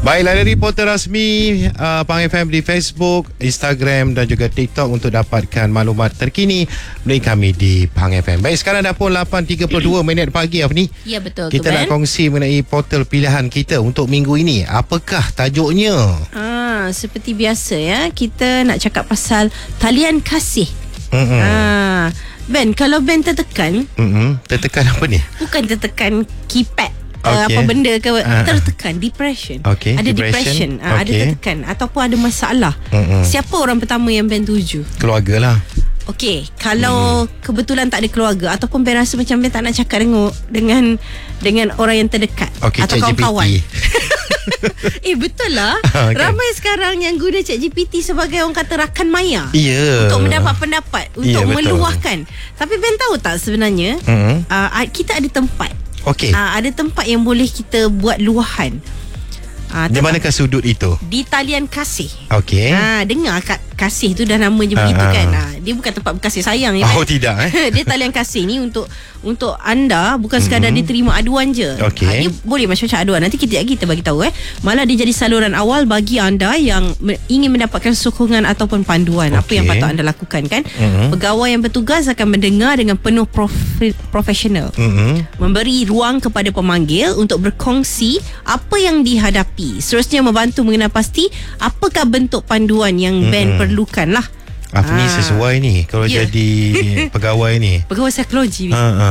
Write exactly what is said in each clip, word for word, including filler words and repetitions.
Baiklah, dari portal rasmi uh, Pang F M di Facebook, Instagram dan juga TikTok untuk dapatkan maklumat terkini dari kami di Pang F M. Baik, sekarang dah pun lapan tiga puluh dua minit pagi, Afni. Ya, betul. Kita nak kongsi mengenai portal pilihan kita untuk minggu ini. Apakah tajuknya? Ah, seperti biasa ya, kita nak cakap pasal talian kasih. Mm-mm. Ah, Ben, kalau Ben tertekan, Mm-mm. tertekan apa ni? bukan tertekan keypad. Okay. Uh, apa benda ke uh, uh, tertekan, depression. Okay, ada depression. depression, uh, ada Okay. tertekan ataupun ada masalah. Mm-mm. Siapa orang pertama yang Ben tuju? Keluarga lah. Okey, kalau hmm. kebetulan tak ada keluarga ataupun Ben rasa macam Ben tak nak cakap dengan dengan dengan orang yang terdekat Okay, atau Chat kawan-kawan. G P T. Eh, betul lah. Okay. Ramai sekarang yang guna Chat G P T sebagai orang kata rakan maya. Ya. Untuk mendapat pendapat, untuk Ya, betul. meluahkan. Tapi Ben tahu tak sebenarnya Mm-hmm. uh, kita ada tempat. Okey. Uh, ada tempat yang boleh kita buat luahan. Uh, Di manakah sudut itu? Di talian kasih. Okey. Ha, dengar kat kasih tu dah nama je begitu Ah, kan. ah. Ha, dia bukan tempat berkasih sayang ya. Oh, kan? tidak eh. Dia talian kasih ni untuk untuk anda, bukan sekadar Mm-hmm. diterima aduan je. Okey. Ha, dia boleh macam-macam aduan. Nanti kita kita bagi tahu eh. Malah dia jadi saluran awal bagi anda yang me- ingin mendapatkan sokongan ataupun panduan. Apa Okey. yang patut anda lakukan kan. Mm-hmm. Pegawai yang bertugas akan mendengar dengan penuh profi- profesional. Mm-hmm. Memberi ruang kepada pemanggil untuk berkongsi apa yang dihadapi. Seterusnya membantu mengenal pasti apakah bentuk panduan yang Mm-mm. Ben perlukan lah. Afni Ah. sesuai ni kalau Ya. jadi pegawai ni. Pegawai psikologi ni. Ha, ha.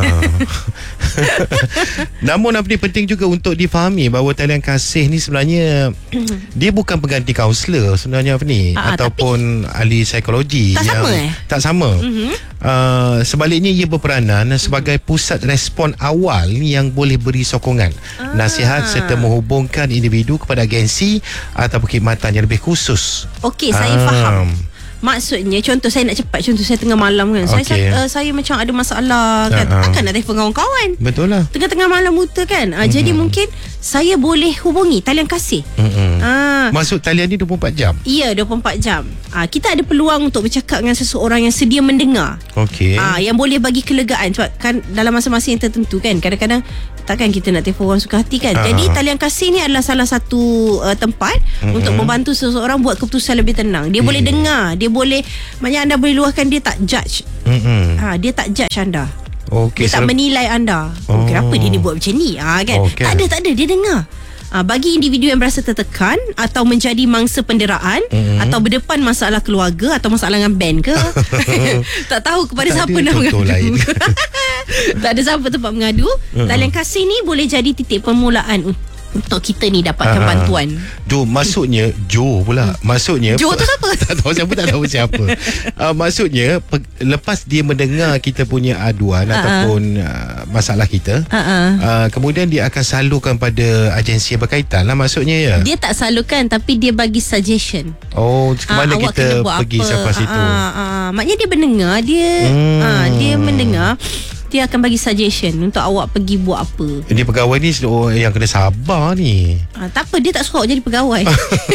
Namun Afni penting juga untuk difahami bahawa talian kasih ni sebenarnya dia bukan pengganti kaunselor sebenarnya Afni, Ah, ataupun ahli psikologi Tak yang sama, eh? tak sama. Mhm. Uh, sebaliknya ia berperanan sebagai pusat respon awal yang boleh beri sokongan, Ah. nasihat serta menghubungkan individu kepada agensi atau perkhidmatan yang lebih khusus. Okey, saya Ah. faham. Maksudnya, contoh saya nak cepat, contoh saya tengah malam kan. Saya, Okey. saya, uh, saya macam ada masalah kan. Ah, ah. Takkan nak telefon kawan-kawan. Betul lah. Tengah-tengah malam buta kan. Uh, Mhm. Jadi mungkin saya boleh hubungi talian kasih. Mm-mm. Ah. Maksud talian ni dua puluh empat jam. Ya, dua puluh empat jam. Ah, kita ada peluang untuk bercakap dengan seseorang yang sedia mendengar. Okey. Ah, yang boleh bagi kelegaan. Sebab kan dalam masa-masa yang tertentu kan, kadang-kadang takkan kita nak telefon orang suka hati kan. Ah. Jadi talian kasih ni adalah salah satu uh, tempat Mm-mm. untuk membantu seseorang buat keputusan lebih tenang. Dia Hmm. boleh dengar, dia boleh, maknanya anda boleh luahkan, dia tak judge. Mm-mm. Ha, dia tak judge anda. Okey. Dia tak sel- menilai anda. Oh, Oh. kenapa dia ni buat macam ni? Ha, kan? Okey. Tak ada, tak ada. Dia dengar. Ha, bagi individu yang berasa tertekan atau menjadi mangsa penderaan, Mm-hmm. atau berdepan masalah keluarga atau masalah dengan band ke, tak tahu kepada Tak siapa ada nak contoh mengadu. lain. Tak ada siapa tempat mengadu. Mm-mm. Talian kasih ni boleh jadi titik permulaan un- untuk kita ni dapatkan Ah. bantuan. Jo, maksudnya Jo pula. Maksudnya Jo tu siapa? tak tahu siapa, tak tahu siapa. Uh, maksudnya pe- lepas dia mendengar kita punya aduan Ah, ah. ataupun uh, masalah kita, Uh-uh. uh, kemudian dia akan salurkan pada agensi yang berkaitan lah maksudnya ya. Dia tak salurkan, tapi dia bagi suggestion. Oh, ke mana Ah, awak kita kena buat pergi apa? sampai situ. Ah, ah, maknanya dia mendengar, dia Hmm. ah, dia mendengar, dia akan bagi suggestion untuk awak pergi buat apa. Dia pegawai ni oh, yang kena sabar ni. Ah, tak apa, dia tak suka awak jadi pegawai.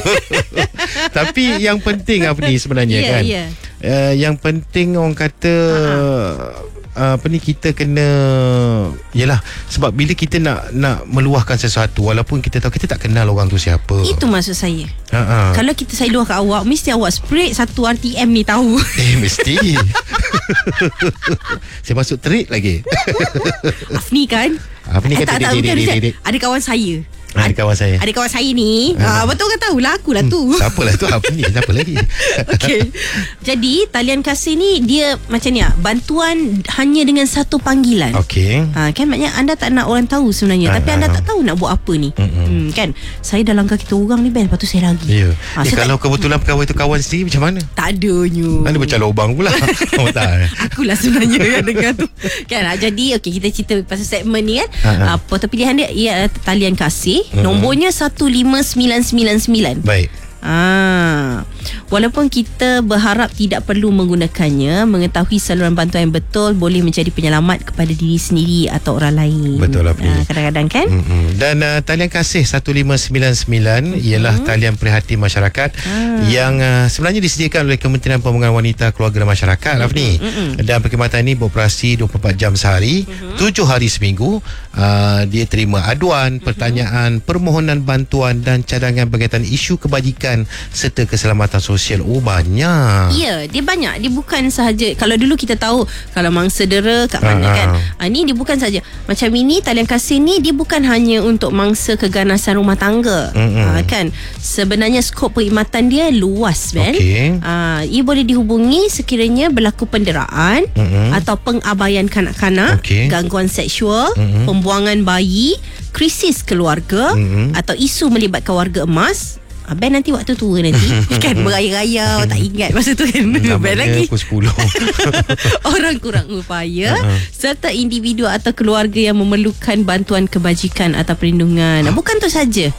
Tapi yang penting apa ni sebenarnya Ya, kan. ya. Uh, yang penting orang kata uh, apa ni, kita kena, yalah, sebab bila kita nak nak meluahkan sesuatu walaupun kita tahu kita tak kenal orang tu siapa. Itu maksud saya. Ha-ha. Kalau kita saya luah kat awak, mesti awak spread satu R T M ni tahu. Eh mesti. Saya masuk trade lagi. Afni kan? Apa ni Eh, kata tak, tak, dek, bukan, dek, bukan. dek, dek. Ada kawan saya. Ha, ada kawan saya. Ada kawan saya ni. Ah. Ah, betul kan tahulah, akulah tu. Siapalah tu, apa ni? Siapa lagi? Okey. Jadi talian kasih ni dia macam ni ah, bantuan hanya dengan satu panggilan. Okey. Ha, kan maknanya anda tak nak orang tahu sebenarnya, Ah, tapi ah, anda ah. tak tahu nak buat apa ni. Mm-mm. Hmm, kan? Saya dah langkah kita orang ni Ben, lepas tu saya lagi. Ya. Ah, Eh, saya kalau kebetulan pegawai tu kawan sendiri macam mana? Tak adanya. Mana pecah lubang pula. Oh tak. Akulah sebenarnya yang dengar tu. Kan? ah, Jadi okey, kita cerita pasal segmen ni kan. Ah, ah. Uh, portal pilihan dia ialah talian kasih. Mm-mm. Nombornya satu lima sembilan sembilan sembilan. Baik. Ah, Walaupun kita berharap tidak perlu menggunakannya, mengetahui saluran bantuan yang betul boleh menjadi penyelamat kepada diri sendiri atau orang lain. Betul lah, uh, kadang-kadang kan. Mm-hmm. Dan uh, talian kasih satu lima sembilan sembilan mm-hmm. ialah talian prihatin masyarakat ah. yang uh, sebenarnya disediakan oleh Kementerian Pembangunan Wanita, Keluarga dan Masyarakat mm-hmm. Afni. Mm-hmm. Dan perkhidmatan ini beroperasi dua puluh empat jam sehari, mm-hmm. tujuh hari seminggu. Uh, dia terima aduan, mm-hmm. pertanyaan, permohonan bantuan dan cadangan berkaitan isu kebajikan serta keselamatan sosial. Oh, banyak. Ya, dia banyak. Dia bukan sahaja, kalau dulu kita tahu kalau mangsa dera kat mana uh-huh. kan. Ha, ni dia bukan saja. Macam ini talian kasih ni dia bukan hanya untuk mangsa keganasan rumah tangga. Uh-huh. Ha, kan. Sebenarnya skop perkhidmatan dia luas, Ben. Okay. Ha, ia boleh dihubungi sekiranya berlaku penderaan uh-huh. atau pengabaian kanak-kanak, okay. gangguan seksual, uh-huh. pembuangan bayi, krisis keluarga uh-huh. atau isu melibatkan warga emas. Ben nanti waktu tua nanti kan beraya-raya tak ingat masa tu kan. Ben lagi pukul sepuluh orang kurang upaya uh-huh. serta individu atau keluarga yang memerlukan bantuan kebajikan atau perlindungan. Bukan tu saja.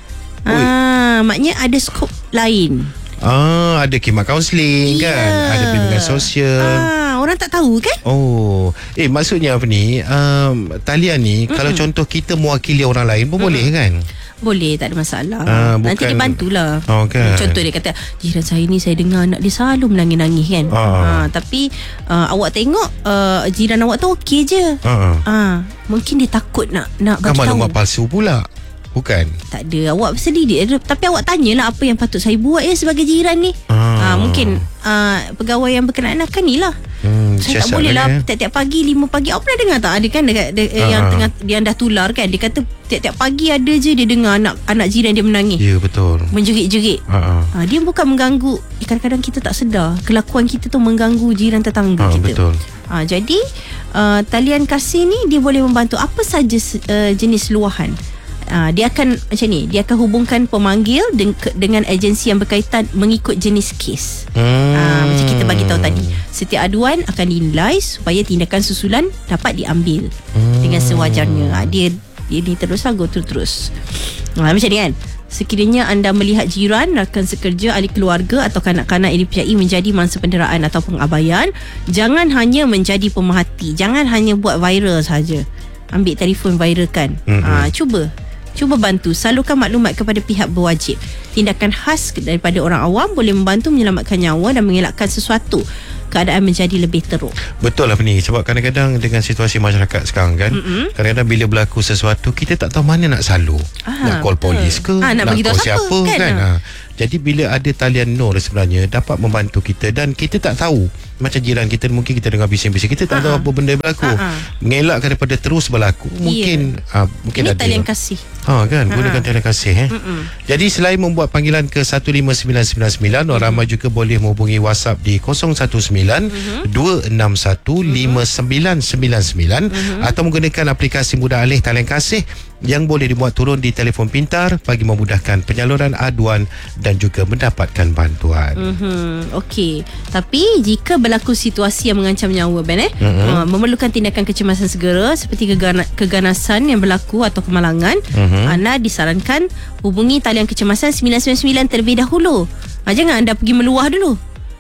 Ah, maknanya ada skop lain. Ah, ada khidmat kaunseling yeah. kan, ada bimbingan sosial. Ah, orang tak tahu kan? Oh, eh maksudnya apa ni? Um, talian ni mm-mm. kalau contoh kita mewakili orang lain pun mm-mm. boleh kan? Boleh, tak ada masalah. Ah, nanti dia bantulah. Oh, kan? Contoh dia kata, jiran saya ni saya dengar anak dia selalu menangis-nangis kan. Ah. Ah, tapi uh, awak tengok uh, jiran awak tu okey je. Ah. Ah, mungkin dia takut nak nak bagi tahu. Kan maklumat palsu pula. Bukan. Tak ada. Awak sedih dia. Tapi awak tanyalah apa yang patut saya buat ya sebagai jiran ni. Ah. Ah, mungkin uh, pegawai yang berkenaan akan ni lah. Hmm, saya tak boleh lah eh. Tiap-tiap pagi lima pagi. Awak pernah dengar tak ada kan dekat, de, uh-huh. yang tengah dia dah tular kan. Dia kata tiap-tiap pagi ada je dia dengar anak anak jiran dia menangis. Ya, betul. Menjerit-jerit. Uh-huh. Ha, dia bukan mengganggu. Eh, kadang-kadang kita tak sedar kelakuan kita tu mengganggu jiran tetangga uh, kita. Betul. Ha, jadi uh, talian kasih ni dia boleh membantu apa saja uh, jenis luahan. Uh, dia akan macam ni, dia akan hubungkan pemanggil de- dengan agensi yang berkaitan mengikut jenis kes. Hmm. Uh, macam kita bagi tahu tadi, setiap aduan akan dinilai supaya tindakan susulan dapat diambil hmm. dengan sewajarnya. Uh, dia dia ni teruslah go terus. Uh, macam ni kan. Sekiranya anda melihat jiran, rakan sekerja, ahli keluarga atau kanak-kanak yang dipercayai menjadi mangsa penderaan atau pengabaian, jangan hanya menjadi pemerhati, jangan hanya buat viral saja. Ambil telefon viralkan. Hmm. Uh, cuba Cuba bantu, salurkan maklumat kepada pihak berwajib. Tindakan khas daripada orang awam boleh membantu menyelamatkan nyawa dan mengelakkan sesuatu keadaan menjadi lebih teruk. Betul lah ni, sebab kadang-kadang dengan situasi masyarakat sekarang kan, mm-hmm. kadang-kadang bila berlaku sesuatu kita tak tahu mana nak salur. Ah, nak call polis ke, ah, nak, nak call siapa kan, kan? Ha. Jadi bila ada talian Nur sebenarnya dapat membantu kita dan kita tak tahu. Macam jiran kita mungkin kita dengar bising-bising, kita tak uh-huh. tahu apa benda yang berlaku. Uh-huh. Mengelakkan daripada terus berlaku. Mungkin yeah. uh, mungkin ini ada talian kasih. Ha kan, uh-huh. gunakan talian kasih eh. Uh-uh. Jadi selain membuat panggilan ke satu lima sembilan sembilan sembilan, uh-huh. orang ramai juga boleh menghubungi WhatsApp di kosong satu sembilan dua enam satu lima sembilan sembilan sembilan uh-huh. atau menggunakan aplikasi mudah alih talian kasih yang boleh dimuat turun di telefon pintar bagi memudahkan penyaluran aduan dan juga mendapatkan bantuan. Mm-hmm. Okey. Tapi jika berlaku situasi yang mengancam nyawa, Ben eh, mm-hmm. uh, memerlukan tindakan kecemasan segera seperti kegana- keganasan yang berlaku atau kemalangan, mm-hmm. anda disarankan hubungi talian kecemasan sembilan sembilan sembilan terlebih dahulu. Ha, jangan anda pergi meluah dulu.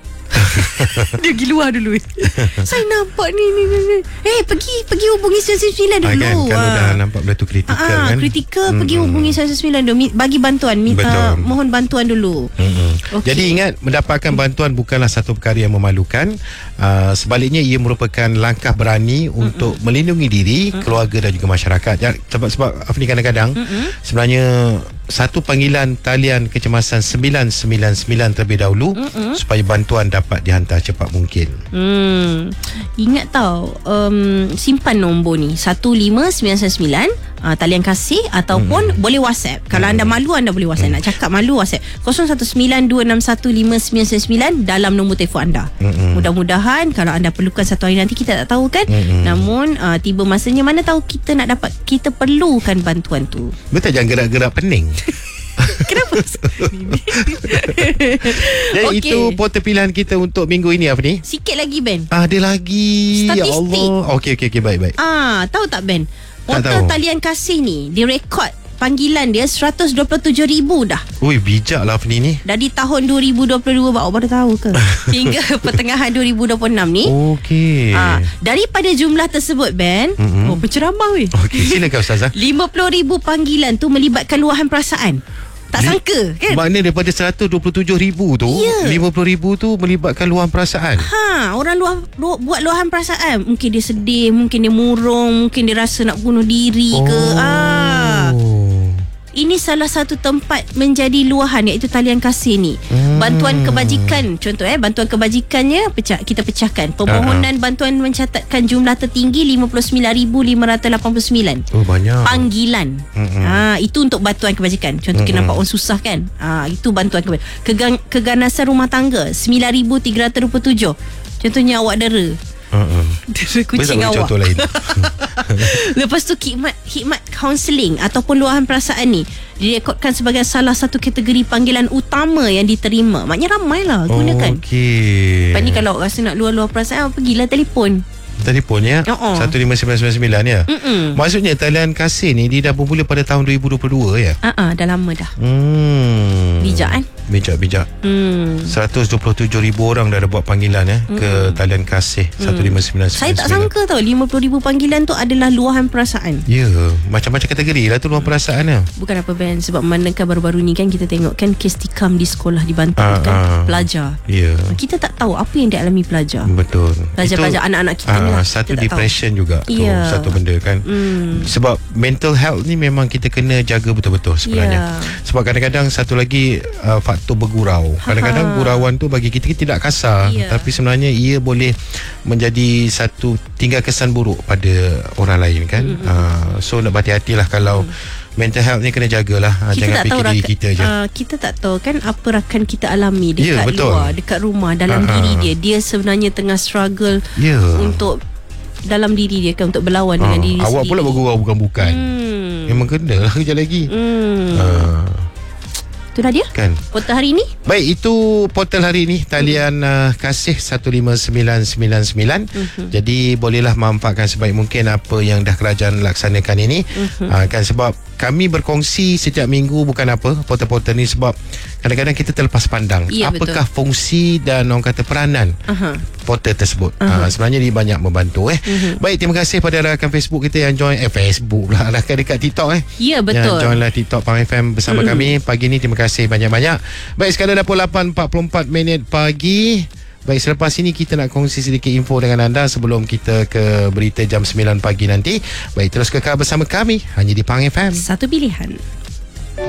Dia pergi luar dulu. Saya nampak ni ni ni. Eh, pergi pergi hubungi sembilan sembilan sembilan dulu. Ha, kan, kalau dah nampak benda tu kritikal ah, kan. Kritikal hmm. pergi hubungi sembilan sembilan sembilan dulu bagi bantuan, uh, mohon bantuan dulu. Hmm. Okay. Jadi ingat, mendapatkan bantuan bukanlah satu perkara yang memalukan. Uh, sebaliknya ia merupakan langkah berani hmm. untuk melindungi diri, hmm. keluarga dan juga masyarakat. Sebab sebab Afni kadang-kadang hmm. sebenarnya satu panggilan talian kecemasan sembilan sembilan sembilan terlebih dahulu mm-hmm. supaya bantuan dapat dihantar cepat mungkin. Hmm. Ingat tau, um, simpan nombor ni satu lima sembilan sembilan uh, talian kasih ataupun hmm. boleh WhatsApp. Kalau hmm. anda malu, anda boleh WhatsApp. Hmm. Nak cakap malu, WhatsApp kosong satu sembilan dua enam satu lima sembilan sembilan dalam nombor telefon anda. Hmm. Mudah-mudahan kalau anda perlukan satu hari nanti, kita tak tahu kan. Hmm. Namun uh, tiba masanya, mana tahu kita nak dapat, kita perlukan bantuan tu. Betul, jangan gerak-gerak pening. Kenapa? Jadi okay. itu portal pilihan kita untuk minggu ini, apa ni? Sikit lagi, Ben. Ah, ada lagi. Statistik. Ya Allah. Okey okey okey, baik baik. Ah, tahu tak, Ben? Portal talian kasih ni direkod panggilan dia seratus dua puluh tujuh ribu dah. Ui, bijak lah Afni ni. Dari tahun dua ribu dua puluh dua, awak baru tahu ke? Hingga pertengahan dua ribu dua puluh enam ni. Okey. Ha, daripada jumlah tersebut, Ben, mm-hmm. oh, penceramah weh. Okey, silakan Ustazah. lima puluh ribu panggilan tu melibatkan luahan perasaan. Tak Li- sangka kan? Maknanya daripada seratus dua puluh tujuh ribu tu, yeah. lima puluh ribu tu melibatkan luahan perasaan. Ha, orang luah, lu, buat luahan perasaan. Mungkin dia sedih, mungkin dia murung, mungkin dia rasa nak bunuh diri oh. ke. Ah. Ini salah satu tempat menjadi luahan, iaitu talian kasih ni. Hmm. Bantuan kebajikan, contoh eh, bantuan kebajikannya pecah, kita pecahkan. Permohonan uh-huh. bantuan mencatatkan jumlah tertinggi lima puluh sembilan ribu lima ratus lapan puluh sembilan. Oh, banyak. Panggilan. Uh-huh. Ha, itu untuk bantuan kebajikan. Contoh uh-huh. kita nampak orang susah kan. Ha, itu bantuan kebajikan. Kegan- keganasan rumah tangga sembilan ribu tiga ratus dua puluh tujuh. Contohnya awak dera. Uh-uh. Kucing awak. Contoh lain. Lepas tu khidmat khidmat kaunseling ataupun luahan perasaan ni direkodkan sebagai salah satu kategori panggilan utama yang diterima. Maknanya ramailah gunakan. Okey. Lepas ni kalau rasa nak luah-luah perasaan, pergilah telefon. Telefon ya uh-uh. satu lima sembilan sembilan sembilan ya. Mm-mm. Maksudnya talian kasih ni dia dah bermula pada tahun dua ribu dua puluh dua ya. Ah uh-uh, dah lama dah. Hmm. Bijak kan? Bijak-bijak. Hmm. seratus dua puluh tujuh ribu orang dah ada buat panggilan eh mm. ke talian kasih mm. satu lima sembilan sembilan. Saya tak sangka tau lima puluh ribu panggilan tu adalah luahan perasaan. Ya, yeah. macam-macam kategori lah tu luahan perasaan ya. Bukan apa Ben, sebab memandangkan baru-baru ni kan kita tengok kan kes tikam di sekolah di Bantul uh, kan uh, pelajar. Ya. Yeah. Kita tak tahu apa yang dialami pelajar. Betul. Pelajar-pelajar anak-anak kita uh, ni lah. Satu depression tahu. Juga tu yeah. satu benda kan. Mm. Sebab mental health ni memang kita kena jaga betul-betul sebenarnya. Yeah. Sebab kadang-kadang satu lagi uh, faktor bergurau. Kadang-kadang ha. gurauan tu bagi kita, kita tidak kasar, yeah. tapi sebenarnya ia boleh menjadi satu tinggal kesan buruk pada orang lain kan. Mm-hmm. Uh, so nak berhati-hatilah kalau mm. mental health ni kena jagalah. Kita jangan fikir diri rakan, kita je. Uh, kita tak tahu kan apa rakan kita alami dekat yeah, luar, dekat rumah, dalam uh-huh. diri dia. Dia sebenarnya tengah struggle yeah. untuk dalam diri dia kan, untuk berlawan uh, dengan diri awak sendiri. Awak pula bergurau bukan-bukan. Hmm. Memang kena lah kejap lagi. Hmm. Uh. Itulah dia kan portal hari ini. Baik, itu portal hari ini talian uh, kasih satu lima sembilan sembilan sembilan. Uh-huh. Jadi bolehlah manfaatkan sebaik mungkin apa yang dah kerajaan laksanakan ini. Uh-huh. uh, kan sebab kami berkongsi setiap minggu bukan apa portal-portal ni sebab kadang-kadang kita terlepas pandang ya, apakah betul. Fungsi dan orang kata peranan uh-huh. portal tersebut. Uh-huh. uh, sebenarnya dia banyak membantu eh. Uh-huh. Baik, terima kasih pada rakan Facebook kita yang join eh Facebook lah rakan dekat TikTok eh. Ya betul. Yang join lah TikTok Pang F M bersama uh-huh. kami pagi ni. Terima kasih Terima kasih banyak-banyak. Baik, sekarang dah pukul lapan empat puluh empat minit pagi. Baik, selepas ini kita nak kongsi sedikit info dengan anda sebelum kita ke berita jam sembilan pagi nanti. Baik, terus kekal bersama kami hanya di Pang F M. Satu pilihan.